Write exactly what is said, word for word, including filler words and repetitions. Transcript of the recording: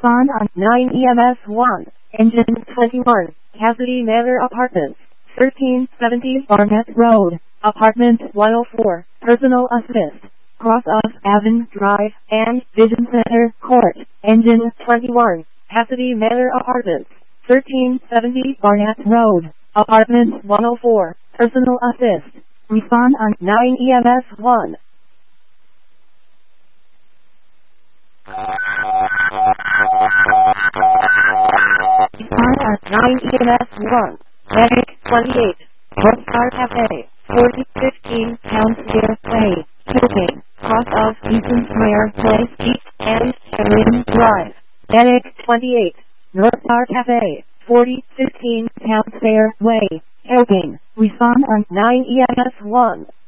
Respond on nine E M S one. Engine twenty-one. Cassidy Manor Apartments. thirteen seventy Barnett Road. Apartment one oh four. Personal assist. Cross of Avon Drive and Vision Center Court. Engine twenty-one. Cassidy Manor Apartments. thirteen seventy Barnett Road. Apartment one oh four. Personal assist. Respond on nine E M S one. Respond on nine E M S one. Medic twenty-eight. North Star Cafe. forty fifteen Town Square Way. Hilton. Cross of Eaton Square Place East and Sharon Drive. Medic twenty-eight. North Star Cafe. forty fifteen Town Square Way. Hilton. Respond on nine E M S one.